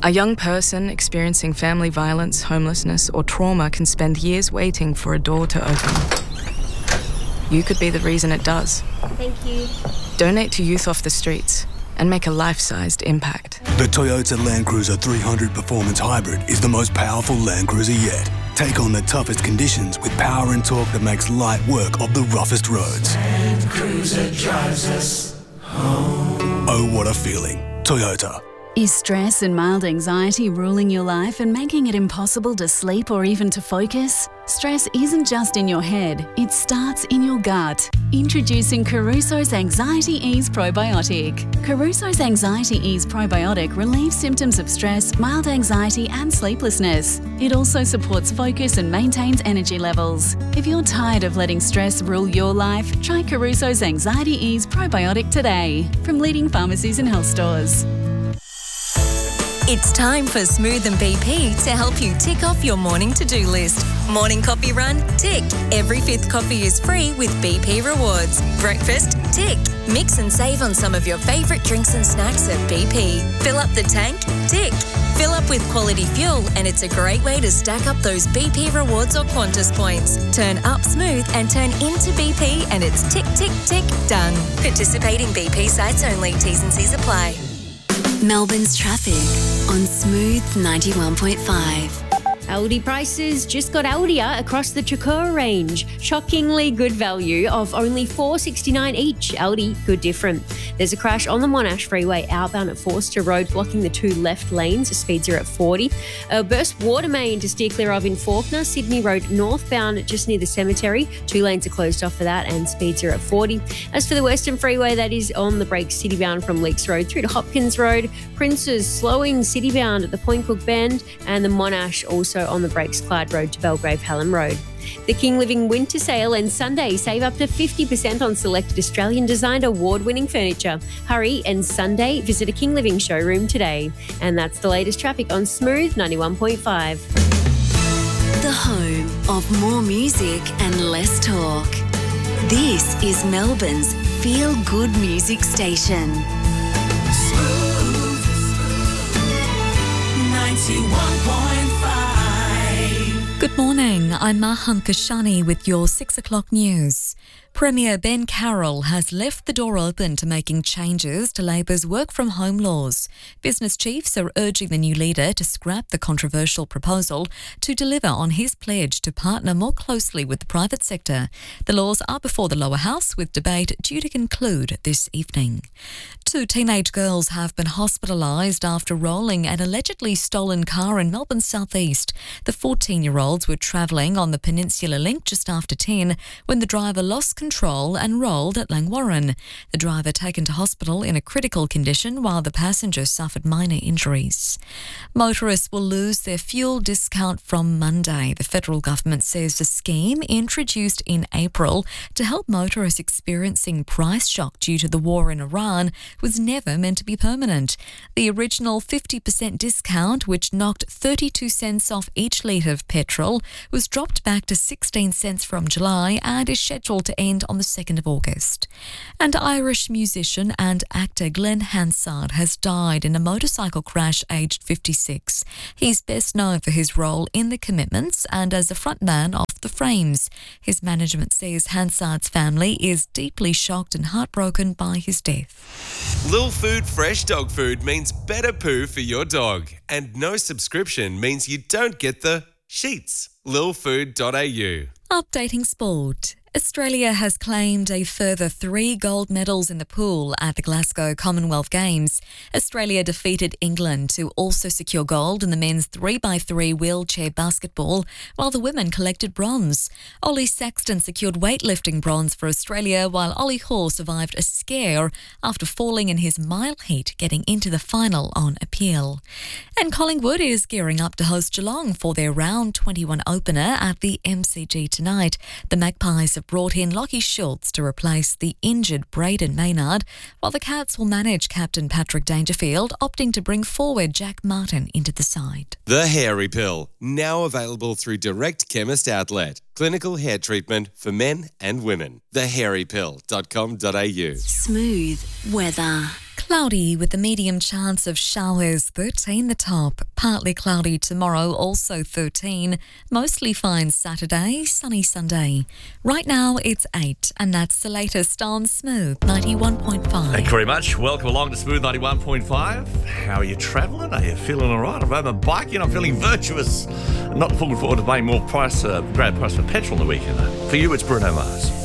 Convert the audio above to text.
A young person experiencing family violence, homelessness, or trauma can spend years waiting for a door to open. You could be the reason it does. Thank you. Donate to Youth Off the Streets and make a life-sized impact. The Toyota Land Cruiser 300 Performance Hybrid is the most powerful Land Cruiser yet. Take on the toughest conditions with power and torque that makes light work of the roughest roads. Land Cruiser drives us home. Oh, what a feeling. Toyota. Is stress and mild anxiety ruling your life and making it impossible to sleep or even to focus? Stress isn't just in your head, it starts in your gut. Introducing Caruso's Anxiety Ease Probiotic. Caruso's Anxiety Ease Probiotic relieves symptoms of stress, mild anxiety and sleeplessness. It also supports focus and maintains energy levels. If you're tired of letting stress rule your life, try Caruso's Anxiety Ease Probiotic today from leading pharmacies and health stores. It's time for Smooth and BP to help you tick off your morning to-do list. Morning coffee run? Tick. Every fifth coffee is free with BP Rewards. Breakfast? Tick. Mix and save on some of your favourite drinks and snacks at BP. Fill up the tank? Tick. Fill up with quality fuel and it's a great way to stack up those BP Rewards or Qantas points. Turn up smooth and turn into BP and it's tick, tick, tick, done. Participating BP sites only. T's and C's apply. Melbourne's traffic on Smooth 91.5. Aldi prices just got Aldier across the Chakura range. Shockingly good value of only $4.69 each. Aldi, good different. There's a crash on the Monash Freeway outbound at Forster Road, blocking the two left lanes. Speeds are at 40. A burst water main to steer clear of in Fawkner. Sydney Road northbound just near the cemetery. 2 lanes are closed off for that and speeds are at 40. As for the Western Freeway, that is on the brakes citybound from Leakes Road through to Hopkins Road. Princes slowing citybound at the Point Cook Bend, and the Monash also on the brakes Clyde Road to Belgrave Hallam Road. The King Living Winter Sale and Sunday save up to 50% on selected Australian designed award-winning furniture. Hurry and Sunday visit a King Living showroom today. And that's the latest traffic on Smooth 91.5. The home of more music and less talk. This is Melbourne's feel-good music station. Smooth 91.5. Good morning, I'm Mahan Kashani with your 6 o'clock news. Premier Ben Carroll has left the door open to making changes to Labor's work-from-home laws. Business chiefs are urging the new leader to scrap the controversial proposal to deliver on his pledge to partner more closely with the private sector. The laws are before the lower house, with debate due to conclude this evening. 2 teenage girls have been hospitalised after rolling an allegedly stolen car in Melbourne's southeast. The 14-year-olds were travelling on the Peninsula Link just after 10 when the driver lost control and rolled at Langwarrin. The driver taken to hospital in a critical condition while the passenger suffered minor injuries. Motorists will lose their fuel discount from Monday. The federal government says the scheme, introduced in April to help motorists experiencing price shock due to the war in Iran, was never meant to be permanent. The original 50% discount, which knocked 32 cents off each litre of petrol, was dropped back to 16 cents from July and is scheduled to end on the 2nd of August. And Irish musician and actor Glenn Hansard has died in a motorcycle crash aged 56. He's best known for his role in The Commitments and as the frontman of The Frames. His management says Hansard's family is deeply shocked and heartbroken by his death. Lil Food Fresh Dog Food means better poo for your dog. And no subscription means you don't get the sheets. lilfood.au. Updating sport. Australia has claimed a further 3 gold medals in the pool at the Glasgow Commonwealth Games. Australia defeated England to also secure gold in the men's 3x3 wheelchair basketball, while the women collected bronze. Ollie Saxton secured weightlifting bronze for Australia, while Ollie Hall survived a scare after falling in his mile heat, getting into the final on appeal. And Collingwood is gearing up to host Geelong for their round 21 opener at the MCG tonight. The Magpies have brought in Lockie Schultz to replace the injured Braden Maynard, while the Cats will manage captain Patrick Dangerfield, opting to bring forward Jack Martin into the side. The Hairy Pill, now available through Direct Chemist Outlet. Clinical hair treatment for men and women. Thehairypill.com.au. Smooth weather. Cloudy with a medium chance of showers, 13 the top. Partly cloudy tomorrow, also 13. Mostly fine Saturday, sunny Sunday. Right now it's 8, and that's the latest on Smooth 91.5. Thank you very much. Welcome along to Smooth 91.5. How are you travelling? Are you feeling all right? I'm over biking. I'm feeling virtuous. I'm not looking forward to paying more great price for petrol on the weekend. For you, it's Bruno Mars.